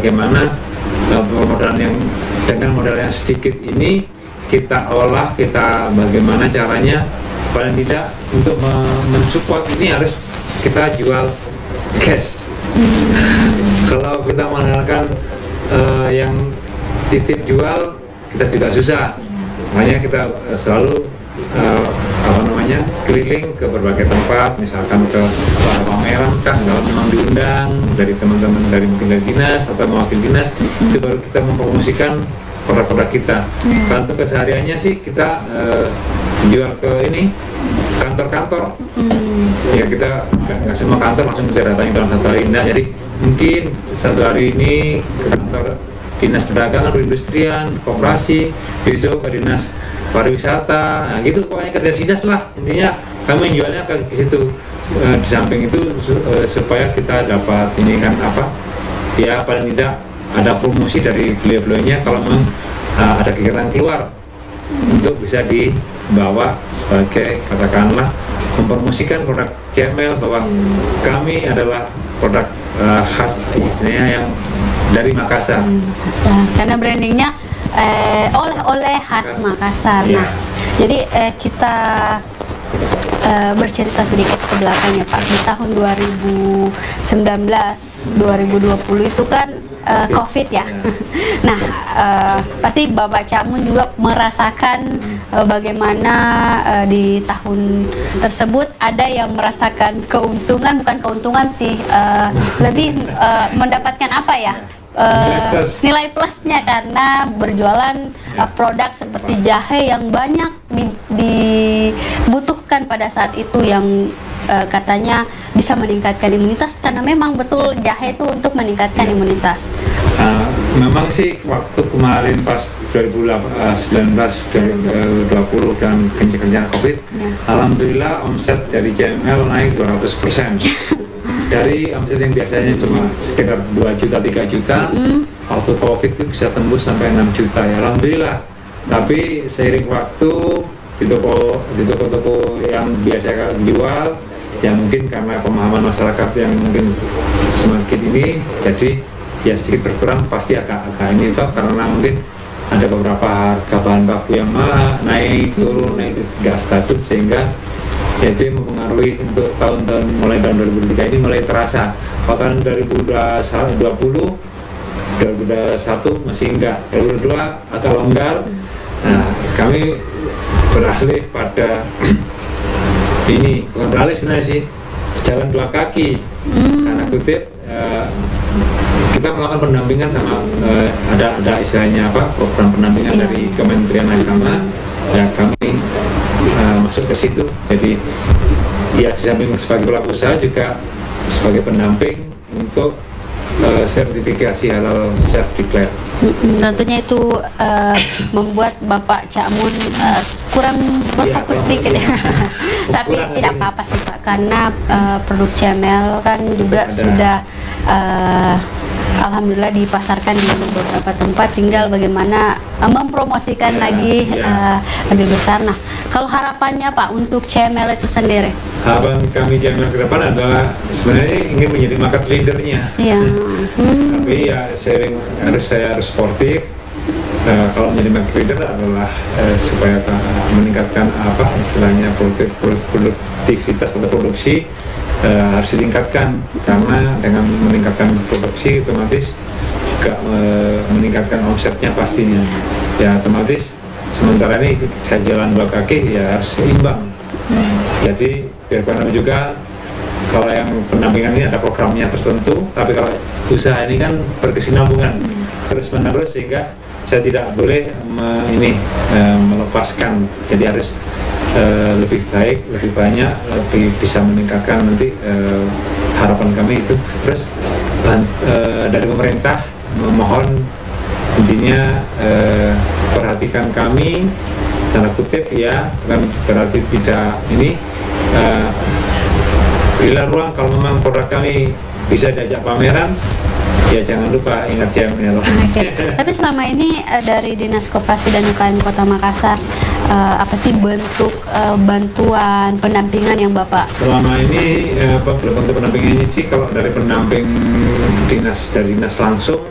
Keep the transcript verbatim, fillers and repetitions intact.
bagaimana uh, modal yang dengan modal yang sedikit ini kita olah, kita bagaimana caranya paling tidak untuk mensupport ini harus kita jual cash. Kalau kita mengandalkan uh, yang titip jual, kita juga susah. Makanya kita uh, selalu uh, apa namanya keliling ke berbagai tempat, misalkan ke pameran kan, kalau memang diundang dari teman-teman dari mungkin dari dinas atau mewakili dinas, itu baru kita mempromosikan produk-produk kita. Kalau untuk kesehariannya sih kita uh, jual ke ini kantor-kantor. Ya kita nggak semua kantor langsung kita datangi dalam satu hari. Nah, jadi mungkin satu hari ini ke kantor dinas perdagangan, perindustrian, koperasi, besok ke dinas pariwisata, nah gitu pokoknya ke dinas lah. Intinya kami menjualnya ke situ. E, di samping itu su, e, supaya kita dapat ini kan apa? Ya paling tidak ada promosi dari beliau-beliaunya kalau memang uh, ada kegiatan keluar untuk bisa dibawa sebagai katakanlah mempromosikan produk C M L bahwa kami adalah produk uh, khas istilahnya yang dari Makassar. Hmm, Makassar. Karena brandingnya eh, oleh-oleh khas Makassar. Nah, Yeah. jadi eh, kita eh, bercerita sedikit ke belakangnya Pak. Di tahun dua ribu sembilan belas dua ribu dua puluh itu kan eh, COVID ya. Nah, eh, pasti Bapak Cak Mun juga merasakan eh, bagaimana eh, di tahun tersebut ada yang merasakan keuntungan, bukan keuntungan sih, eh, lebih eh, mendapatkan apa ya? Uh, Nilai plus. nilai plusnya karena berjualan uh, produk seperti jahe yang banyak di- dibutuhkan pada saat itu, yang uh, katanya bisa meningkatkan imunitas, karena memang betul jahe itu untuk meningkatkan imunitas. Uh, memang sih waktu kemarin pas dua ribu sembilan belas dua ribu dua puluh dan kencang-kencang COVID, Ya. alhamdulillah omset dari C M L naik dua ratus persen. Dari omset yang biasanya cuma sekitar dua juta, tiga juta, mm. waktu COVID itu bisa tembus sampai enam juta ya, alhamdulillah. Tapi seiring waktu di toko di toko-toko yang biasa jual, yang mungkin karena pemahaman masyarakat yang mungkin semakin ini, jadi ya sedikit berkurang, pasti agak-agak ini toh, karena mungkin ada beberapa harga bahan baku yang mahal, naik turun, naik nggak stabil, sehingga ya itu yang mempengaruhi untuk tahun-tahun mulai tahun dua ribu tiga ini mulai terasa. Bahkan dua ribu dua puluh, dua ribu dua puluh satu masih enggak, dua ribu dua puluh dua agak longgar. Nah, kami beralih pada ini, bukan beralih sebenarnya sih, jalan dua kaki. Karena kutip eh, kita melakukan pendampingan sama eh, ada ada istilahnya apa, program pendampingan Iya. dari Kementerian Agama. Ya kami uh, masuk ke situ. Jadi ya di samping sebagai pelaku usaha juga sebagai pendamping untuk uh, sertifikasi halal self declare. Mm, Tentunya itu uh, membuat Bapak Cak Mun uh, kurang berfokus Ya, sedikit ya. Tapi kurang tidak ini. apa-apa sih Pak, karena uh, produk C M L kan juga Ada. sudah uh, alhamdulillah dipasarkan di beberapa tempat, tinggal bagaimana uh, mempromosikan Ya, lagi ya. uh, lebih besar. Nah, kalau harapannya Pak untuk C M L itu sendiri? Harapan kami C M L ke depan adalah sebenarnya ingin menjadi market leadernya. Iya. Hmm. Tapi ya sering harus saya harus sportif. Uh, kalau menjadi market leader adalah uh, supaya uh, meningkatkan apa istilahnya produktif, produktivitas atau produksi uh, harus ditingkatkan, karena dengan meningkatkan produksi otomatis juga uh, meningkatkan omsetnya pastinya. Ya otomatis sementara ini saya jalan dua kaki ya harus seimbang. Jadi biar bagaimanapun juga kalau yang pendampingan ini ada programnya tertentu, tapi kalau usaha ini kan berkesinambungan terus menerus, sehingga saya tidak boleh me, ini e, melepaskan. Jadi harus e, lebih baik, lebih banyak, lebih bisa meningkatkan nanti e, harapan kami itu. Terus ban, e, dari pemerintah memohon intinya e, perhatikan kami, tanda kutip ya, bukan berarti tidak ini, e, berilah ruang kalau memang produk kami bisa diajak pameran, ya jangan lupa ingat C M L. Oke. Tapi selama ini eh, dari Dinas Koperasi dan U K M Kota Makassar, eh, apa sih bentuk eh, bantuan pendampingan yang Bapak? Selama ini eh, apa bentuk pendampingan ini sih, kalau dari pendamping dinas dari dinas langsung